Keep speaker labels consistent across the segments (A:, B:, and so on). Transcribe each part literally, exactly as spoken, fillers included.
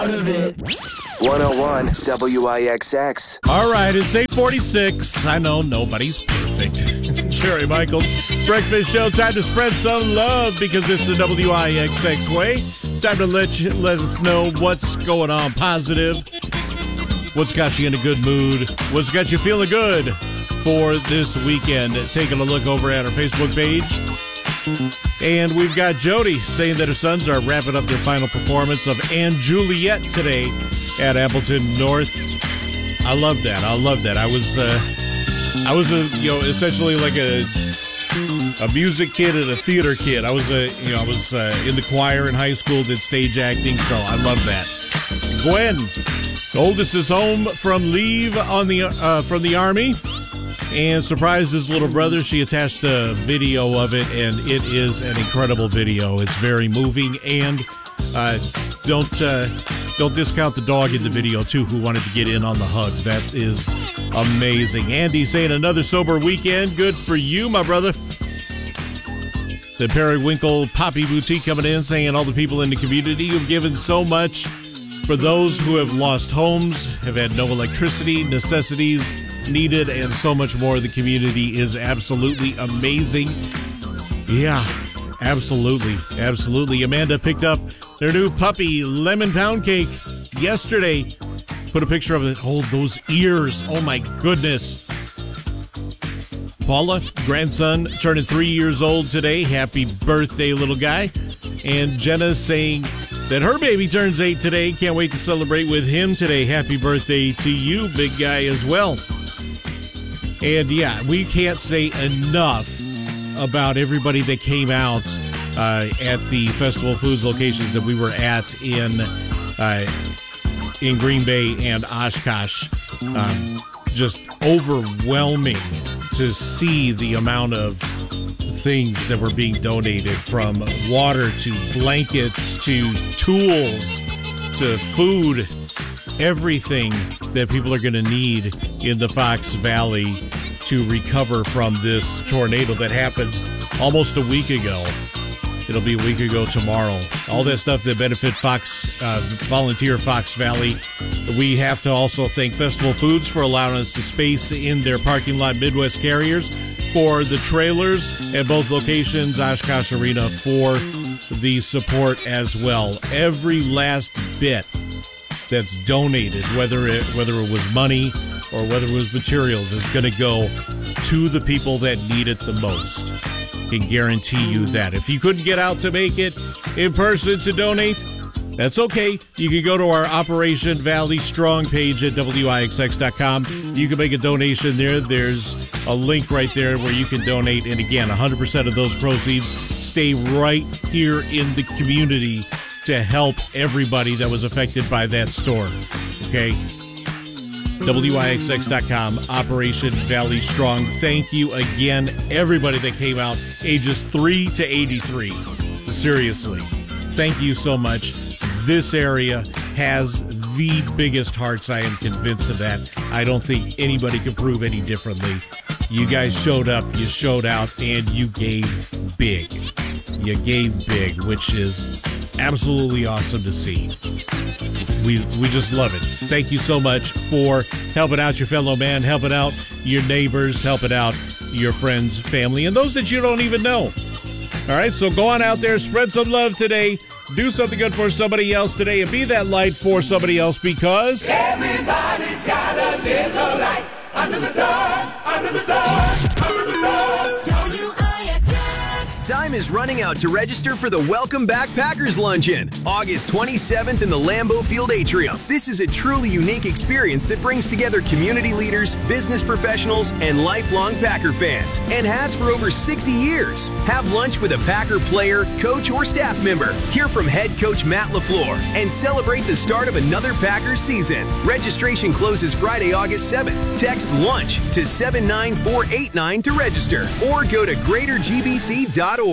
A: one oh one W I X X.
B: All right, it's eight forty-six. I know nobody's perfect. Jerry Michaels, Breakfast Show. Time to spread some love because it's the W I X X way. Time to let you, let us know what's going on positive, what's got you in a good mood, what's got you feeling good for this weekend. Taking a look over at our Facebook page. And we've got Jody saying that her sons are wrapping up their final performance of & Juliet today at Appleton North. I love that. I love that. I was, uh, I was a, you know, essentially like a, a music kid and a theater kid. I was a, you know, I was uh, in the choir in high school, did stage acting, so I love that. Gwen, the oldest, is home from leave on the uh, from the Army. And surprised his little brother. She attached a video of it, and it is an incredible video. It's very moving, and uh, don't uh, don't discount the dog in the video, too, who wanted to get in on the hug. That is amazing. Andy saying another sober weekend. Good for you, my brother. The Periwinkle Poppy Boutique coming in, saying all the people in the community who've given so much for those who have lost homes, have had no electricity, necessities needed, and so much more. The community is absolutely amazing. Yeah, absolutely, absolutely. Amanda picked up their new puppy lemon pound cake yesterday. Put a picture of it. Oh, those ears. Oh, my goodness. Paula, grandson, turning three years old today. Happy birthday, little guy. And Jenna saying that her baby turns eight today. Can't wait to celebrate with him today. Happy birthday to you, big guy, as well. And yeah, we can't say enough about everybody that came out uh, at the Festival of Foods locations that we were at in uh, in Green Bay and Oshkosh. Um, just overwhelming to see the amount of things that were being donated, from water to blankets to tools to food. Everything that people are going to need in the Fox Valley to recover from this tornado that happened almost a week ago. It'll be a week ago tomorrow. All that stuff that benefit Fox, uh, volunteer Fox Valley. We have to also thank Festival Foods for allowing us the space in their parking lot, Midwest Carriers, for the trailers at both locations, Oshkosh Arena for the support as well. Every last bit that's donated, whether it whether it was money or whether it was materials, is going to go to the people that need it the most. I can guarantee you that. If you couldn't get out to make it in person to donate, that's okay. You can go to our Operation Valley Strong page at W I X X dot com. You can make a donation there. There's a link right there where you can donate. And again, one hundred percent of those proceeds stay right here in the community to help everybody that was affected by that storm. Okay? W I X X dot com, Operation Valley Strong. Thank you again, everybody that came out, ages three to eighty-three. Seriously, thank you so much. This area has the biggest hearts. I am convinced of that. I don't think anybody can prove any differently. You guys showed up, you showed out, and you gave big. You gave big, which is absolutely awesome to see. We we just love it. Thank you so much for helping out your fellow man, helping out your neighbors, helping out your friends, family, and those that you don't even know. All right, so go on out there, spread some love today. Do something good for somebody else today, and be that light for somebody else, because
C: everybody's got a little light under the sun, under the sun, under the sun. W I X X.
A: Time is running out to register for the Welcome Back Packers Luncheon, August twenty-seventh in the Lambeau Field Atrium. This is a truly unique experience that brings together community leaders, business professionals, and lifelong Packer fans, and has for over sixty years. Have lunch with a Packer player, coach, or staff member. Hear from head coach Matt LaFleur, and celebrate the start of another Packers season. Registration closes Friday, August seventh. Text LUNCH to seven nine four eight nine to register, or go to greater g b c dot org.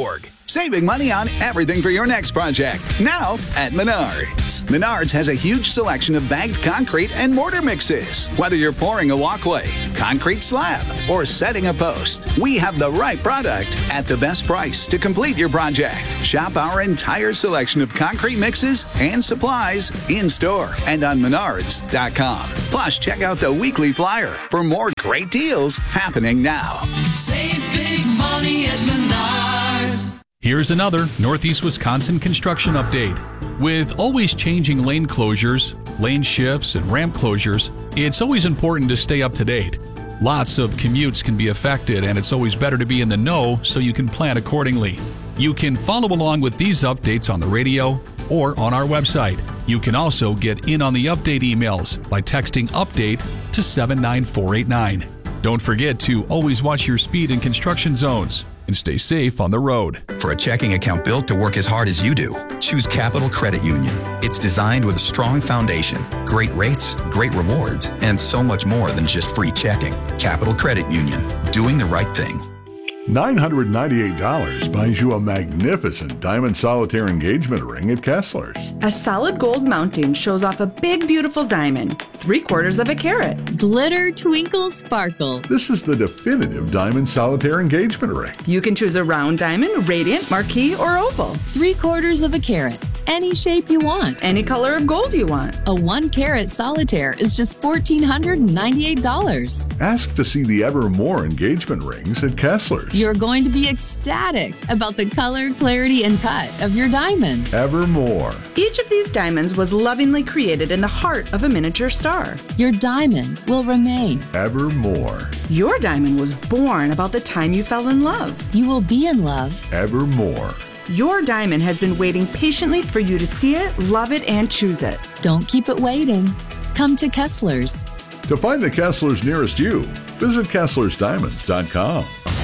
D: Saving money on everything for your next project. Now at Menards. Menards has a huge selection of bagged concrete and mortar mixes. Whether you're pouring a walkway, concrete slab, or setting a post, we have the right product at the best price to complete your project. Shop our entire selection of concrete mixes and supplies in store and on menards dot com. Plus, check out the weekly flyer for more great deals happening now.
E: Save big money at Menards.
F: Here's another Northeast Wisconsin construction update. With always changing lane closures, lane shifts, and ramp closures, it's always important to stay up to date. Lots of commutes can be affected, and it's always better to be in the know so you can plan accordingly. You can follow along with these updates on the radio or on our website. You can also get in on the update emails by texting UPDATE to seven nine four eight nine. Don't forget to always watch your speed in construction zones and stay safe on the road.
G: For a checking account built to work as hard as you do, choose Capital Credit Union. It's designed with a strong foundation, great rates, great rewards, and so much more than just free checking. Capital Credit Union, doing the right thing.
H: nine hundred ninety-eight dollars buys you a magnificent diamond solitaire engagement ring at Kessler's.
I: A solid gold mounting shows off a big, beautiful diamond, three quarters of a carat.
J: Glitter, twinkle, sparkle.
H: This is the definitive diamond solitaire engagement ring.
I: You can choose a round diamond, radiant, marquise, or oval.
J: Three quarters of a carat. Any shape you want.
I: Any color of gold you want.
J: A one carat solitaire is just one thousand four hundred ninety-eight dollars.
H: Ask to see the Evermore engagement rings at Kessler's.
J: You're going to be ecstatic about the color, clarity, and cut of your diamond.
H: Evermore.
I: Each of these diamonds was lovingly created in the heart of a miniature star.
J: Your diamond will remain.
H: Evermore.
I: Your diamond was born about the time you fell in love.
J: You will be in love.
H: Evermore.
I: Your diamond has been waiting patiently for you to see it, love it, and choose it.
J: Don't keep it waiting. Come to Kessler's.
H: To find the Kessler's nearest you, visit Kesslers Diamonds dot com.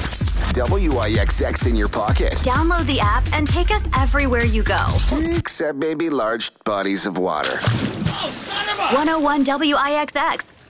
K: W I X X in your pocket.
L: Download the app and take us everywhere you go.
K: Except maybe large bodies of water.
L: one oh one W I X X.